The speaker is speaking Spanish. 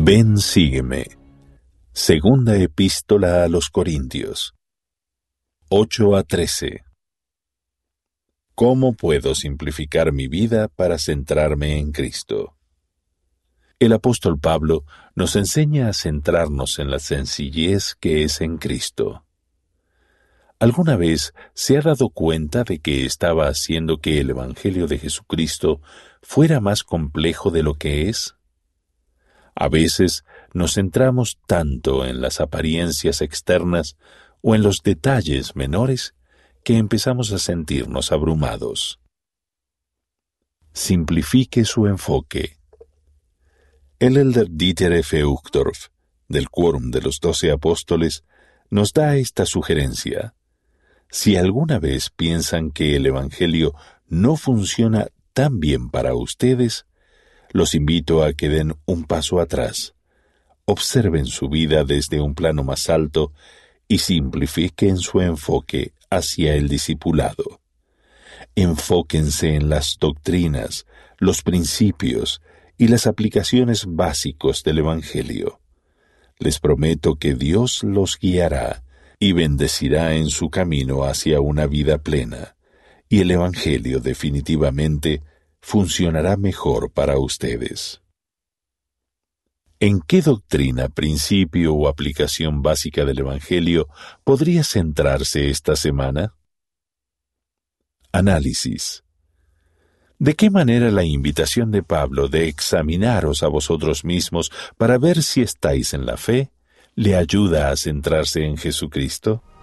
Ven, sígueme. Segunda Epístola a los Corintios, 8-13. ¿Cómo puedo simplificar mi vida para centrarme en Cristo? El apóstol Pablo nos enseña a centrarnos en la sencillez que es en Cristo. ¿Alguna vez se ha dado cuenta de que estaba haciendo que el Evangelio de Jesucristo fuera más complejo de lo que es? A veces nos centramos tanto en las apariencias externas o en los detalles menores que empezamos a sentirnos abrumados. Simplifique su enfoque. El elder Dieter F. Uchtdorf, del Quórum de los 12 Apóstoles, nos da esta sugerencia. Si alguna vez piensan que el Evangelio no funciona tan bien para ustedes, los invito a que den un paso atrás, observen su vida desde un plano más alto y simplifiquen su enfoque hacia el discipulado. Enfóquense en las doctrinas, los principios y las aplicaciones básicos del Evangelio. Les prometo que Dios los guiará y bendecirá en su camino hacia una vida plena, y el Evangelio definitivamente funcionará mejor para ustedes. ¿En qué doctrina, principio o aplicación básica del Evangelio podría centrarse esta semana? Análisis. ¿De qué manera la invitación de Pablo de examinaros a vosotros mismos para ver si estáis en la fe le ayuda a centrarse en Jesucristo?